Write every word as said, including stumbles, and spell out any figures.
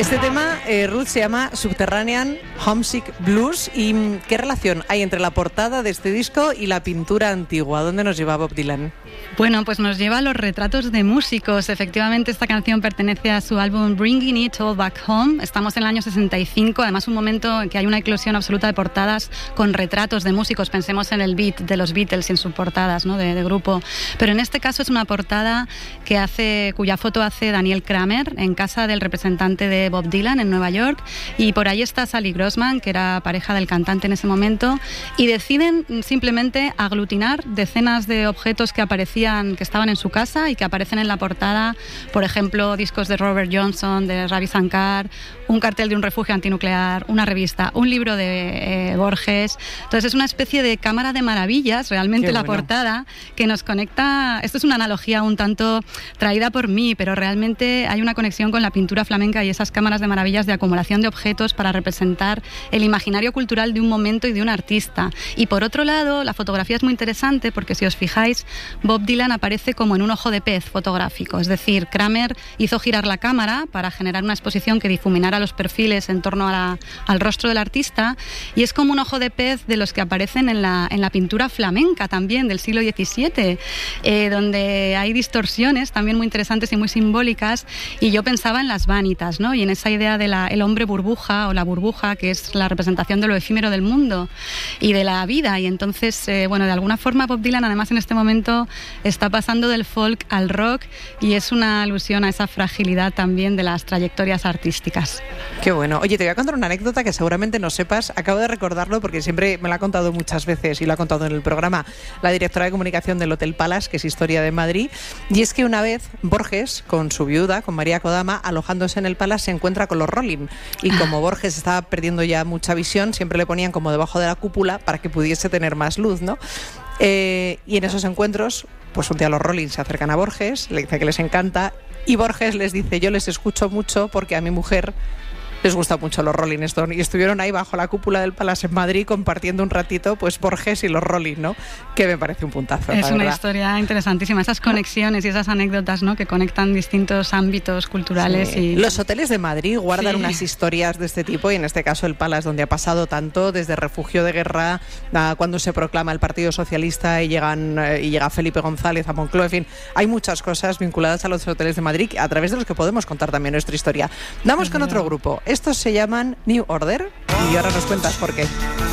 Este tema, eh, Ruth, se llama Subterranean Homesick Blues. ¿Y qué relación hay entre la portada de este disco y la pintura antigua? ¿Dónde nos lleva Bob Dylan? Bueno, pues nos lleva a los retratos de músicos. Efectivamente, esta canción pertenece a su álbum Bringing It All Back Home. Estamos en el año sesenta y cinco, además un momento en que hay una eclosión absoluta de portadas con retratos de músicos. Pensemos en el beat de los Beatles y en sus portadas, ¿no?, de, de grupo. Pero en este caso es una portada que hace, cuya foto hace Daniel Kramer en casa del representante de Bob Dylan en Nueva York, y por ahí está Sally Grossman, que era pareja del cantante en ese momento, y deciden simplemente aglutinar decenas de objetos que aparecían, que estaban en su casa y que aparecen en la portada. Por ejemplo, discos de Robert Johnson, de Ravi Shankar, un cartel de un refugio antinuclear, una revista, un libro de eh, Borges. Entonces es una especie de cámara de maravillas, realmente. Qué la bueno. Portada, que nos conecta. Esto es una analogía un tanto traída por mí, pero realmente hay una conexión con la pintura flamenca y esas cámaras de maravillas de acumulación de objetos para representar el imaginario cultural de un momento y de un artista. Y por otro lado, la fotografía es muy interesante porque, si os fijáis, Bob Dylan aparece como en un ojo de pez fotográfico. Es decir, Kramer hizo girar la cámara para generar una exposición que difuminara los perfiles en torno a la, al rostro del artista, y es como un ojo de pez de los que aparecen en la, en la pintura flamenca también del siglo diecisiete, eh, donde hay distorsiones también muy interesantes y muy simbólicas. Y yo pensaba en las vanitas, ¿no?, y en esa idea de la, el hombre burbuja o la burbuja, que es la representación de lo efímero del mundo y de la vida. Y entonces, eh, bueno, de alguna forma Bob Dylan, además, en este momento está pasando del folk al rock, y es una alusión a esa fragilidad también de las trayectorias artísticas. Qué bueno. Oye, te voy a contar una anécdota que seguramente no sepas. Acabo de recordarlo porque siempre me la ha contado muchas veces y lo ha contado en el programa la directora de comunicación del Hotel Palace, que es Historia de Madrid. Y es que una vez Borges, con su viuda, con María Kodama, alojándose en el Palace, se encuentra con los Rolling. Y como Borges estaba perdiendo ya mucha visión, siempre le ponían como debajo de la cúpula para que pudiese tener más luz, ¿no? Eh, y en esos encuentros, pues un día los Rolling se acercan a Borges, le dice que les encanta, y Borges les dice: yo les escucho mucho porque a mi mujer les gusta mucho los Rolling Stones. Y estuvieron ahí bajo la cúpula del Palace en Madrid compartiendo un ratito, pues Borges y los Rolling, ¿no? Que me parece un puntazo. Es una verdad. Historia interesantísima, esas conexiones y esas anécdotas, ¿no?, que conectan distintos ámbitos culturales. Sí. Y los hoteles de Madrid guardan sí. unas historias de este tipo, y en este caso el Palace, donde ha pasado tanto, desde refugio de guerra a cuando se proclama el Partido Socialista y llegan eh, y llega Felipe González a Moncloa. En fin, hay muchas cosas vinculadas a los hoteles de Madrid a través de los que podemos contar también nuestra historia. Vamos con otro grupo. Estos se llaman New Order y ahora nos cuentas por qué.